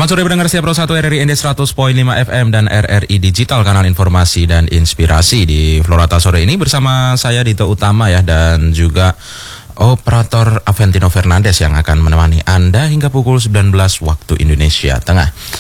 Selamat sore pendengar setia Pro 1 RRI ND 100.5 FM dan RRI Digital, kanal informasi dan inspirasi. Di Florata sore ini bersama saya Dito Utama ya, dan juga operator Aventino Fernandes yang akan menemani Anda hingga pukul 19 waktu Indonesia Tengah.